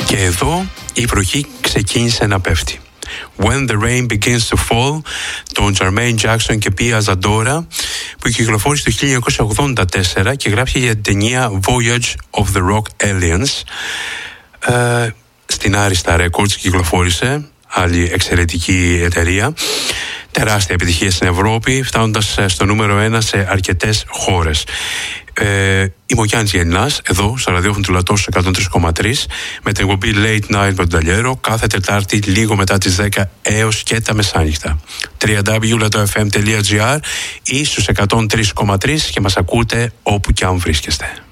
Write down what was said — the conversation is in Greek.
Και εδώ η βροχή ξεκίνησε να πέφτει. When the Rain Begins to Fall, τον Jermaine Jackson και Pia Zadora, που κυκλοφόρησε το 1984 και γράψει για την ταινία Voyage of the Rock Aliens. Στην Arista Records κυκλοφόρησε, άλλη εξαιρετική εταιρεία. Τεράστια επιτυχία στην Ευρώπη, φτάνοντας στο νούμερο 1 σε αρκετές χώρες. Είμαι ο Γιάννης Γεννάς, εδώ στο ραδιόφωνο του Λατός 103,3, με την εκπομπή Late Night με τον Ταλιέρο, κάθε Τετάρτη λίγο μετά τις 10 έως και τα μεσάνυχτα. www.latofm.gr ή στους 103,3 και μας ακούτε όπου και αν βρίσκεστε.